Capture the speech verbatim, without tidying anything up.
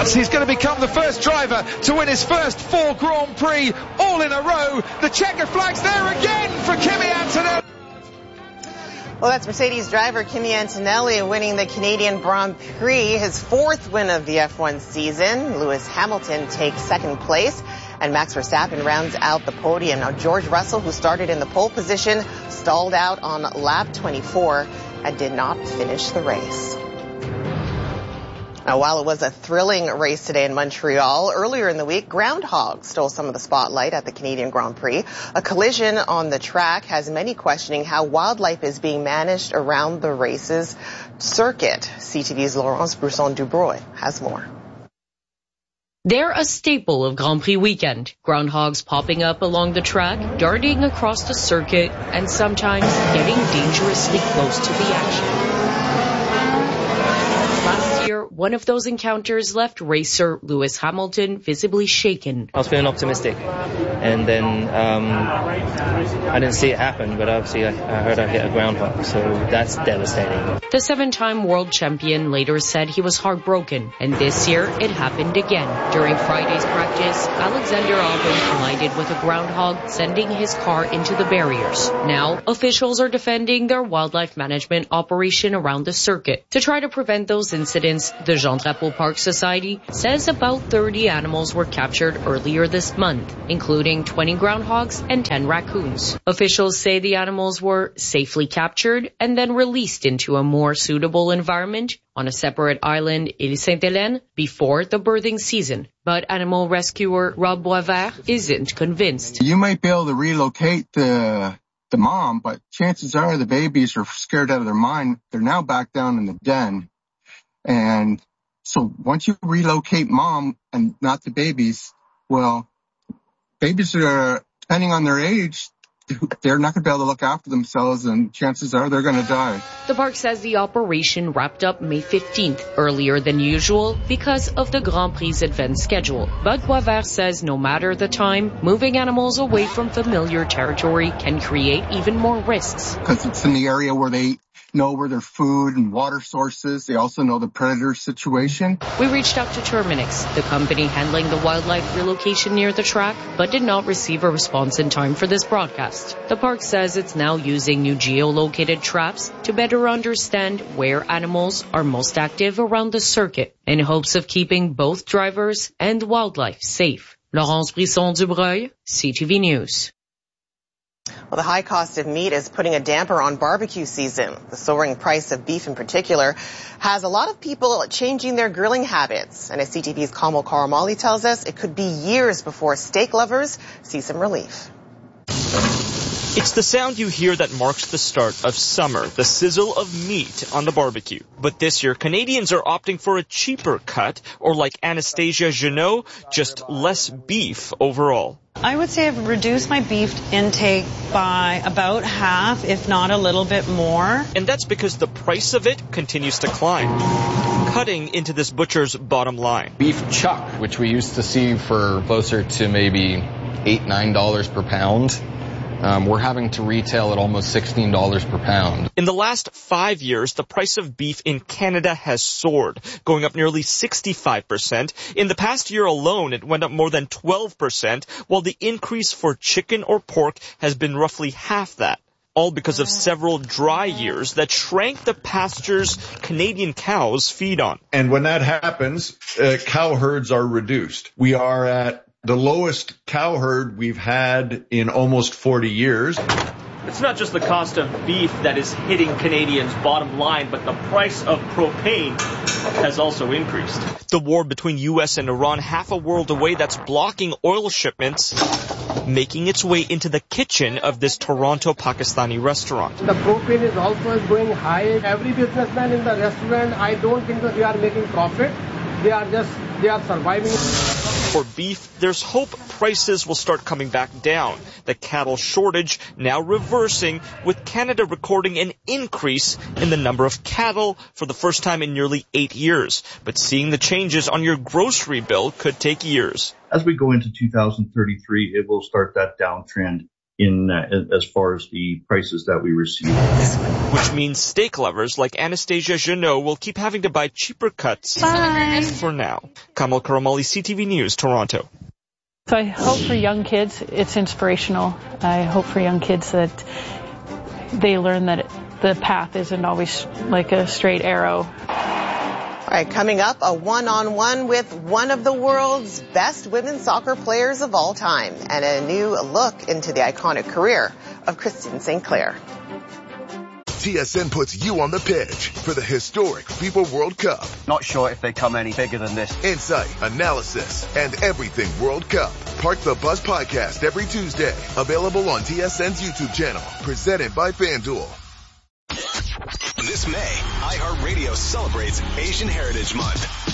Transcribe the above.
France. He's going to become the first driver to win his first four Grand Prix all in a row. The checkered flag's there again for Kimi Antonelli. Well, that's Mercedes driver Kimi Antonelli winning the Canadian Grand Prix, his fourth win of the F one season. Lewis Hamilton takes second place, and Max Verstappen rounds out the podium. Now, George Russell, who started in the pole position, stalled out on lap twenty-four and did not finish the race. Now, while it was a thrilling race today in Montreal, earlier in the week, groundhogs stole some of the spotlight at the Canadian Grand Prix. A collision on the track has many questioning how wildlife is being managed around the race's circuit. C T V's Laurence Brusson-Dubreuil has more. They're a staple of Grand Prix weekend. Groundhogs popping up along the track, darting across the circuit, and sometimes getting dangerously close to the action. Last year, one of those encounters left racer Lewis Hamilton visibly shaken. I was feeling optimistic, and then um, I didn't see it happen, but obviously I, I heard I hit a groundhog, so that's devastating. The seven-time world champion later said he was heartbroken, and this year it happened again. During Friday's practice, Alexander Albon collided with a groundhog, sending his car into the barriers. Now, officials are defending their wildlife management operation around the circuit. To try to prevent those incidents, the Jean Drapeau Park Society says about thirty animals were captured earlier this month, including twenty groundhogs and ten raccoons. Officials say the animals were safely captured and then released into a more suitable environment on a separate island, Île Sainte-Hélène, before the birthing season. But animal rescuer Rob Boisvert isn't convinced. You might be able to relocate the the mom, but chances are the babies are scared out of their mind. They're now back down in the den. And so once you relocate mom and not the babies, well, babies are, depending on their age, they're not going to be able to look after themselves, and chances are they're going to die. The park says the operation wrapped up May fifteenth, earlier than usual because of the Grand Prix advance schedule. But Boisvert says no matter the time, moving animals away from familiar territory can create even more risks. Because it's in the area where they know where their food and water sources. They also know the predator situation. We reached out to Terminix, the company handling the wildlife relocation near the track, but did not receive a response in time for this broadcast. The park says it's now using new geolocated traps to better understand where animals are most active around the circuit in hopes of keeping both drivers and wildlife safe. Laurence Brisson-Dubreuil, C T V News. Well, the high cost of meat is putting a damper on barbecue season. The soaring price of beef in particular has a lot of people changing their grilling habits. And as C T V's Kamal Karamali tells us, it could be years before steak lovers see some relief. It's the sound you hear that marks the start of summer, the sizzle of meat on the barbecue. But this year, Canadians are opting for a cheaper cut, or like Anastasia Jeannot, just less beef overall. I would say I've reduced my beef intake by about half, if not a little bit more. And that's because the price of it continues to climb, cutting into this butcher's bottom line. Beef chuck, which we used to see for closer to maybe eight, nine dollars per pound. Um, we're having to retail at almost sixteen dollars per pound. In the last five years, the price of beef in Canada has soared, going up nearly sixty-five percent. In the past year alone, it went up more than twelve percent, while the increase for chicken or pork has been roughly half that. All because of several dry years that shrank the pastures Canadian cows feed on. And when that happens, uh, cow herds are reduced. We are at the lowest cow herd we've had in almost forty years. It's not just the cost of beef that is hitting Canadians' bottom line, but the price of propane has also increased. The war between U S and Iran, half a world away, that's blocking oil shipments, making its way into the kitchen of this Toronto Pakistani restaurant. The propane is also going high. Every businessman in the restaurant, I don't think that they are making profit. They are just, they are surviving. For beef, there's hope prices will start coming back down. The cattle shortage now reversing, with Canada recording an increase in the number of cattle for the first time in nearly eight years. But seeing the changes on your grocery bill could take years. As we go into two thousand thirty-three, it will start that downtrend in uh, as far as the prices that we receive. Which means steak lovers like Anastasia Janot will keep having to buy cheaper cuts Bye. for now. Kamal Karamali, C T V News, Toronto. So I hope for young kids it's inspirational. I hope for young kids that they learn that the path isn't always like a straight arrow. All right, coming up, a one-on-one with one of the world's best women's soccer players of all time and a new look into the iconic career of Christine Saint Clair. T S N puts you on the pitch for the historic FIFA World Cup. Not sure if they come any bigger than this. Insight, analysis, and everything World Cup. Park the Bus podcast every Tuesday. Available on T S N's YouTube channel. Presented by FanDuel. This May, iHeartRadio celebrates Asian Heritage Month.